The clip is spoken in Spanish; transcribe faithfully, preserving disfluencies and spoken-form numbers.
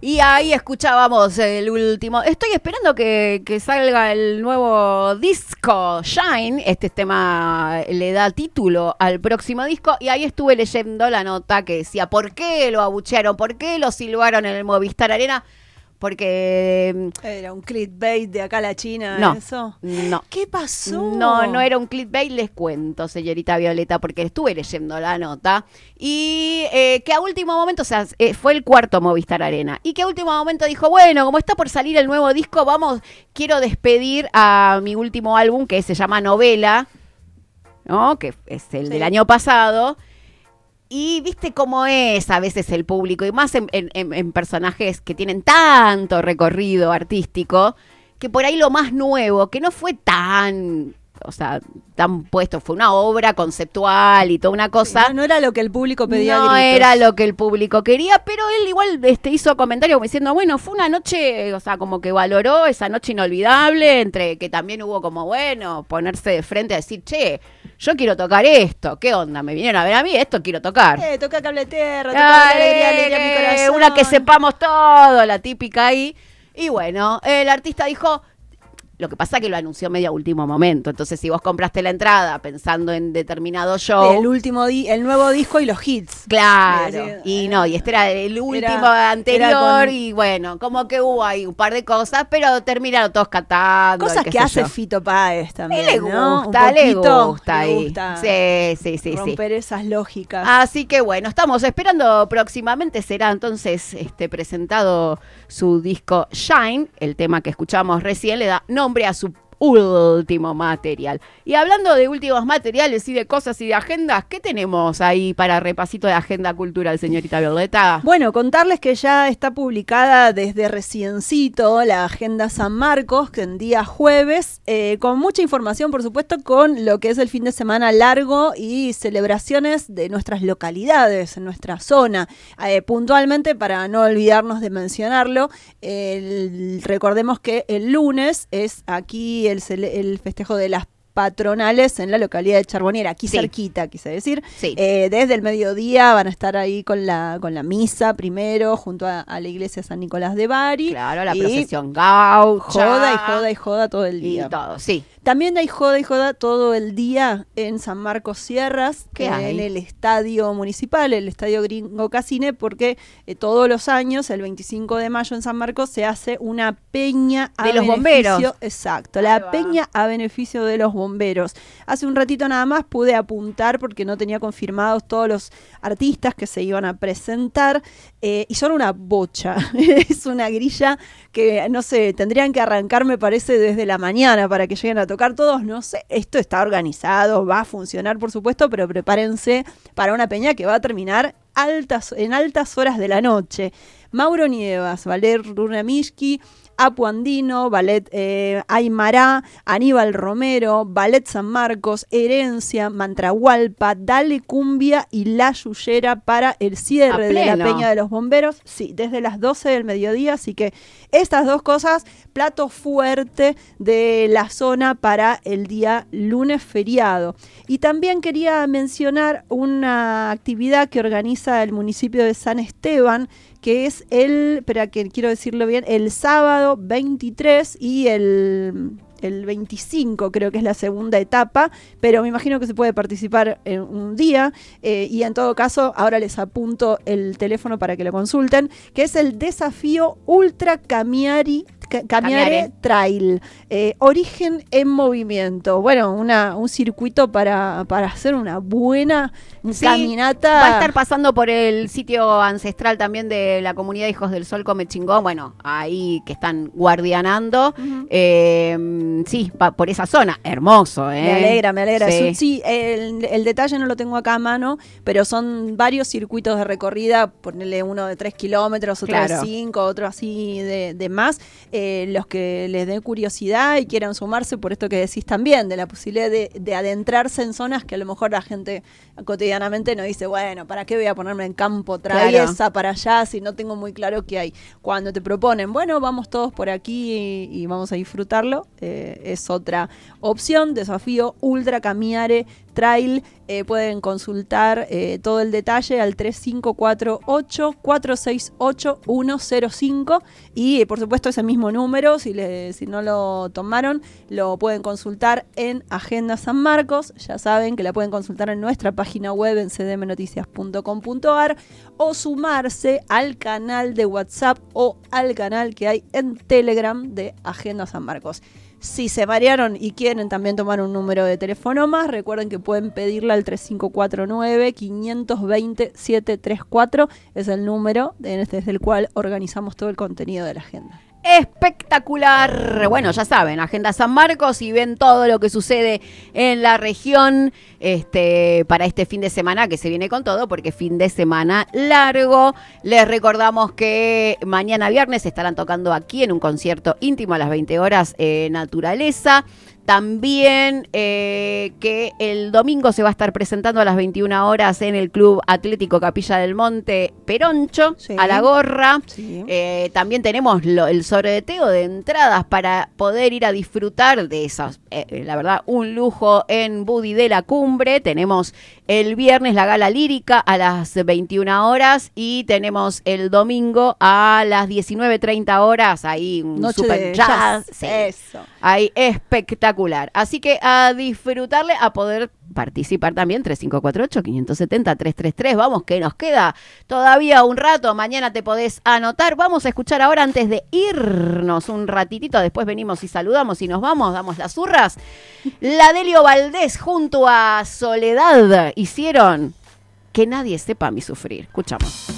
Y ahí escuchábamos el último. Estoy esperando que, que salga el nuevo disco, Shine. Este tema le da título al próximo disco. Y ahí estuve leyendo la nota que decía, ¿por qué lo abuchearon? ¿Por qué lo silbaron en el Movistar Arena? Porque... Era un clickbait de acá a la China, no, eso. No. ¿Qué pasó? No, no era un clickbait, les cuento, señorita Violeta, porque estuve leyendo la nota. Y eh, que a último momento, o sea, eh, fue el cuarto Movistar Arena. Y que a último momento dijo, bueno, como está por salir el nuevo disco, vamos, quiero despedir a mi último álbum, que se llama Novela, ¿no? Que es el sí. del año pasado. Y viste cómo es a veces el público, y más en, en, en personajes que tienen tanto recorrido artístico, que por ahí lo más nuevo, que no fue tan, o sea, tan puesto, fue una obra conceptual y toda una cosa. Sí, no, no era lo que el público pedía. No gritos. Era lo que el público quería, pero él igual este, hizo comentarios como diciendo, bueno, fue una noche, o sea, como que valoró esa noche inolvidable, entre que también hubo como, bueno, ponerse de frente a decir, che, yo quiero tocar esto, ¿qué onda? Me vinieron a ver a mí, esto quiero tocar. Eh, toca Cable Tierra, toca Ay, alegría, alegría mi corazón. Una que sepamos todo, la típica ahí. Y bueno, el artista dijo... Lo que pasa es que lo anunció medio a último momento. Entonces, si vos compraste la entrada pensando en determinado show... El último di el nuevo disco y los hits. Claro. Y no, y este era el último era, anterior. Era con... Y bueno, como que hubo ahí un par de cosas, pero terminaron todos cantando. Cosas que hace yo. Fito Páez también, le ¿no? gusta, le gusta ahí. Le gusta sí, sí, sí. Romper sí. esas lógicas. Así que bueno, estamos esperando próximamente. Será entonces este presentado su disco Shine. El tema que escuchamos recién le da nombre a su último material. Y hablando de últimos materiales y de cosas y de agendas, ¿qué tenemos ahí para repasito de agenda cultural, señorita Violeta? Bueno, contarles que ya está publicada desde reciencito la Agenda San Marcos, que en día jueves, eh, con mucha información, por supuesto, con lo que es el fin de semana largo y celebraciones de nuestras localidades, en nuestra zona. Eh, puntualmente, para no olvidarnos de mencionarlo, el, recordemos que el lunes es aquí el, el festejo de las patronales en la localidad de Charboniera, aquí sí. cerquita, quise decir. Sí. Eh, desde el mediodía van a estar ahí con la con la misa primero, junto a, a la iglesia San Nicolás de Bari. Claro, la procesión gaucha. Joda y joda y joda todo el día. Y todo, sí. También hay joda y joda todo el día en San Marcos Sierras, ¿Qué en hay? el estadio municipal, el estadio Gringo Casine, porque eh, todos los años, el veinticinco de mayo en San Marcos, se hace una peña a de los beneficio, bomberos. Exacto, la Ahí peña va. a beneficio de los bomberos. Hace un ratito nada más pude apuntar porque no tenía confirmados todos los artistas que se iban a presentar eh, y son una bocha. Es una grilla que, no sé, tendrían que arrancar, me parece, desde la mañana para que lleguen a tocar todos, no sé, esto está organizado, va a funcionar por supuesto, pero prepárense para una peña que va a terminar altas, en altas horas de la noche. Mauro Nievas, Valer Rurnamishki, Apu Andino, Ballet eh, Aymara, Aníbal Romero, Ballet San Marcos, Herencia, Mantrahualpa, Dale Cumbia y La Yuyera para el cierre de la Peña de los Bomberos. Sí, desde las doce del mediodía, así que estas dos cosas, plato fuerte de la zona para el día lunes feriado. Y también quería mencionar una actividad que organiza el municipio de San Esteban, que es el, espera que quiero decirlo bien, el sábado veintitrés y el, el veinticinco, creo que es la segunda etapa, pero me imagino que se puede participar en un día, eh, y en todo caso, ahora les apunto el teléfono para que lo consulten, que es el desafío Ultra Camiari, Camiare Trail, eh, origen en movimiento. Bueno, una, un circuito para, para hacer una buena sí, caminata. Va a estar pasando por el sitio ancestral también de la comunidad Hijos del Sol Come Chingón. Bueno, ahí que están guardianando. Uh-huh. eh, sí, pa, por esa zona. Hermoso, ¿eh? Me alegra, me alegra. Sí, sí el, el detalle no lo tengo acá a mano, pero son varios circuitos de recorrida. Ponerle uno de tres kilómetros, otro claro. de cinco, otro así de, de más. Eh, los que les den curiosidad y quieran sumarse por esto que decís también, de la posibilidad de, de adentrarse en zonas que a lo mejor la gente cotidianamente no dice, bueno, ¿para qué voy a ponerme en campo traviesa claro. para allá si no tengo muy claro qué hay? Cuando te proponen, bueno, vamos todos por aquí y, y vamos a disfrutarlo, eh, es otra opción. Desafío Ultra Camiare trail. Eh, pueden consultar eh, todo el detalle al tres cinco cuatro ocho, cuatro seis ocho, uno cero cinco y eh, por supuesto ese mismo número, si, le, si no lo tomaron, lo pueden consultar en Agenda San Marcos. Ya saben que la pueden consultar en nuestra página web en c d m noticias punto com punto a r o sumarse al canal de WhatsApp o al canal que hay en Telegram de Agenda San Marcos. Si se marearon y quieren también tomar un número de teléfono más, recuerden que pueden pedirla al tres cinco cuatro nueve, cinco dos cero, siete tres cuatro. Es el número desde el cual organizamos todo el contenido de la agenda. Espectacular. Bueno, ya saben, Agenda San Marcos, y ven todo lo que sucede en la región este, para este fin de semana, que se viene con todo, porque fin de semana largo. Les recordamos que mañana viernes estarán tocando aquí en un concierto íntimo a las veinte horas, eh, Naturaleza. También eh, que el domingo se va a estar presentando a las veintiuna horas en el Club Atlético Capilla del Monte Peroncho, sí, a la gorra. Sí. Eh, también tenemos lo, el sorteo de entradas para poder ir a disfrutar de esas, eh, la verdad, un lujo en Buddy de la Cumbre. Tenemos el viernes la gala lírica a las veintiuna horas y tenemos el domingo a las diecinueve treinta horas, ahí un Noche super de jazz. jazz. Sí. Eso. Ahí espectacular. Así que a disfrutarle, a poder participar también. Tres cinco cuatro ocho, cinco siete cero, tres tres tres. Vamos, que nos queda todavía un rato. Mañana te podés anotar. Vamos a escuchar ahora, antes de irnos un ratitito, después venimos y saludamos y nos vamos, damos las zurras. La Delio Valdés junto a Soledad hicieron Que Nadie Sepa Mi Sufrir. Escuchamos.